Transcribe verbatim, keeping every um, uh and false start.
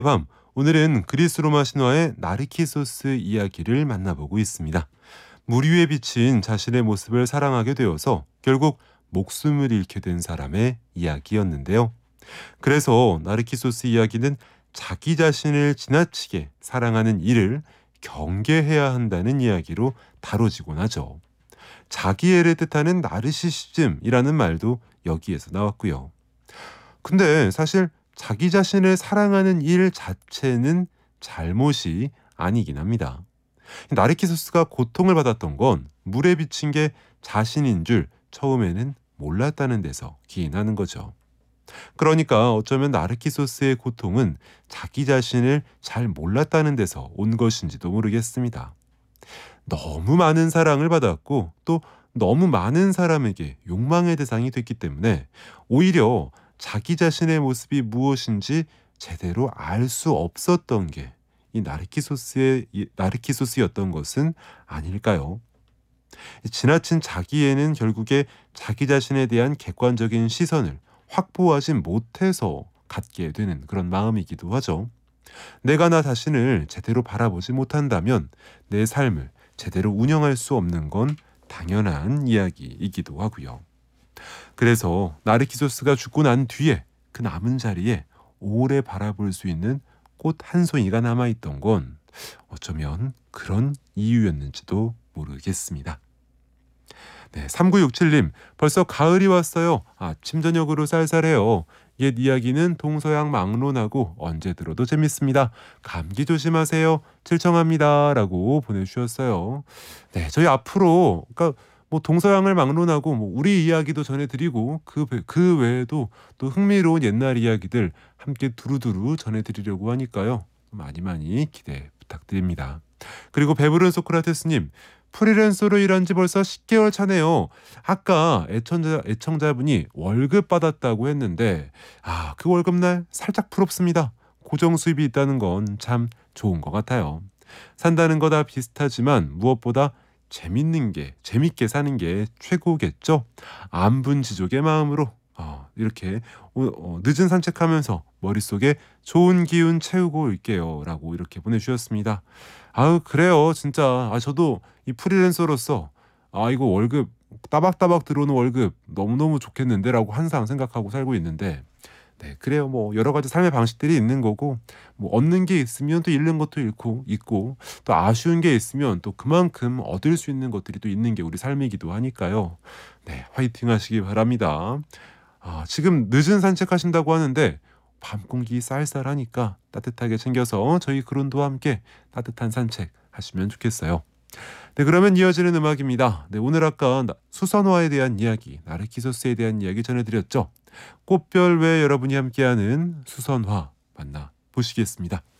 밤, 오늘은 그리스 로마 신화의 나르키소스 이야기를 만나보고 있습니다. 물 위에 비친 자신의 모습을 사랑하게 되어서 결국 목숨을 잃게 된 사람의 이야기였는데요. 그래서 나르키소스 이야기는 자기 자신을 지나치게 사랑하는 이를 경계해야 한다는 이야기로 다뤄지곤 하죠. 자기애를 뜻하는 나르시시즘이라는 말도 여기에서 나왔고요. 근데 사실 자기 자신을 사랑하는 일 자체는 잘못이 아니긴 합니다. 나르키소스가 고통을 받았던 건 물에 비친 게 자신인 줄 처음에는 몰랐다는 데서 기인하는 거죠. 그러니까 어쩌면 나르키소스의 고통은 자기 자신을 잘 몰랐다는 데서 온 것인지도 모르겠습니다. 너무 많은 사랑을 받았고 또 너무 많은 사람에게 욕망의 대상이 됐기 때문에 오히려 자기 자신의 모습이 무엇인지 제대로 알 수 없었던 게 이 나르키소스의 이 나르키소스였던 것은 아닐까요? 지나친 자기애는 결국에 자기 자신에 대한 객관적인 시선을 확보하지 못해서 갖게 되는 그런 마음이기도 하죠. 내가 나 자신을 제대로 바라보지 못한다면 내 삶을 제대로 운영할 수 없는 건 당연한 이야기이기도 하고요. 그래서 나르키소스가 죽고 난 뒤에 그 남은 자리에 오래 바라볼 수 있는 꽃 한 송이가 남아있던 건 어쩌면 그런 이유였는지도 모르겠습니다. 네, 삼구육칠님, 벌써 가을이 왔어요. 아침 저녁으로 쌀쌀해요. 옛 이야기는 동서양 막론하고 언제 들어도 재밌습니다. 감기 조심하세요. 질청합니다. 라고 보내주셨어요. 네, 저희 앞으로 그러니까 뭐 동서양을 막론하고 뭐 우리 이야기도 전해드리고 그, 그 외에도 또 흥미로운 옛날 이야기들 함께 두루두루 전해드리려고 하니까요. 많이 많이 기대 부탁드립니다. 그리고 배부른 소크라테스님, 프리랜서로 일한 지 벌써 십 개월 차네요. 아까 애청자, 애청자분이 월급 받았다고 했는데 아, 그 월급날 살짝 부럽습니다. 고정 수입이 있다는 건 참 좋은 것 같아요. 산다는 거 다 비슷하지만 무엇보다 재밌는 게, 재밌게 사는 게 최고겠죠. 안분지족의 마음으로 어, 이렇게 어, 늦은 산책하면서 머릿속에 좋은 기운 채우고 올게요. 라고 이렇게 보내주셨습니다. 아유, 그래요. 진짜. 아, 저도 이 프리랜서로서 아, 이거 월급, 따박따박 들어오는 월급 너무너무 좋겠는데 라고 항상 생각하고 살고 있는데 네, 그래요. 뭐 여러 가지 삶의 방식들이 있는 거고 뭐 얻는 게 있으면 또 잃는 것도 잃고 있고 또 아쉬운 게 있으면 또 그만큼 얻을 수 있는 것들이 또 있는 게 우리 삶이기도 하니까요. 네, 화이팅 하시기 바랍니다. 아, 지금 늦은 산책하신다고 하는데 밤 공기 쌀쌀하니까 따뜻하게 챙겨서 저희 그룬도와 함께 따뜻한 산책 하시면 좋겠어요. 네, 그러면 이어지는 음악입니다. 네, 오늘 아까 수선화에 대한 이야기, 나르키소스에 대한 이야기 전해드렸죠. 꽃별 외에 여러분이 함께하는 수선화 만나 보시겠습니다.